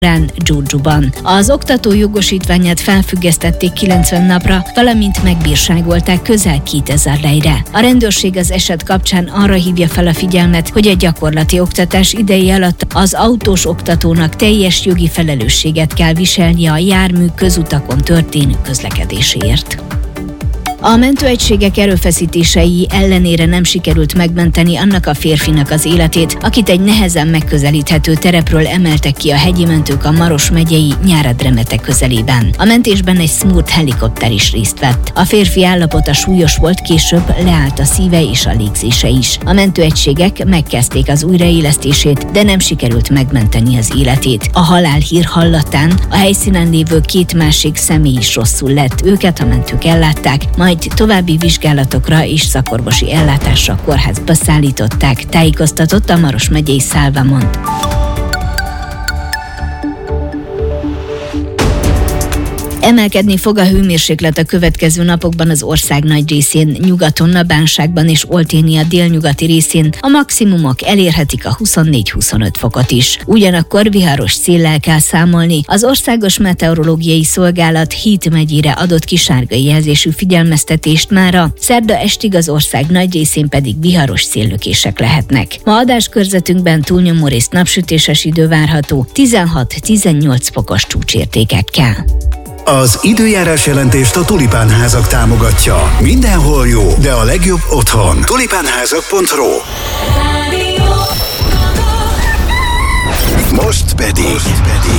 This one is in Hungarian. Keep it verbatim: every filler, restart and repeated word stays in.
Giurgiuban. Az oktató jogosítványát felfüggesztették kilencven napra, valamint megbírságolták közel kétezer lejre. A rendőrség az eset kapcsán arra hívja fel a figyelmet, hogy a gyakorlati oktatás ideje alatt az autós oktatónak teljes jogi felelősséget kell viselnie a jármű közutakon történő közlekedéséért. A mentőegységek erőfeszítései ellenére nem sikerült megmenteni annak a férfinak az életét, akit egy nehezen megközelíthető terepről emeltek ki a hegyi mentők a Maros megyei Nyáradremete közelében. A mentésben egy Smurd helikopter is részt vett. A férfi állapota súlyos volt, később leállt a szíve és a légzése is. A mentőegységek megkezdték az újraélesztését, de nem sikerült megmenteni az életét. A halálhír hallatán a helyszínen lévő két másik személy is rosszul lett. Őket a mentők ellátták, majd további vizsgálatokra és szakorvosi ellátásra a kórházba szállították, tájékoztatott a Maros megyei Salvamont. Emelkedni fog a hőmérséklet a következő napokban az ország nagy részén, nyugaton, a Bánságban és Olténia délnyugati részén a maximumok elérhetik a huszonnégy-huszonöt fokot is. Ugyanakkor viharos széllel kell számolni. Az Országos Meteorológiai Szolgálat hét megyére adott ki sárgai jelzésű figyelmeztetést mára, szerda estig az ország nagy részén pedig viharos széllökések lehetnek. Ma adáskörzetünkben túlnyomórészt napsütéses idő várható, tizenhat-tizennyolc fokos csúcsértékekkel. Az időjárás jelentést a Tulipánházak támogatja. Mindenhol jó, de a legjobb otthon. tulipánházak pont ro. Most pedig, Most pedig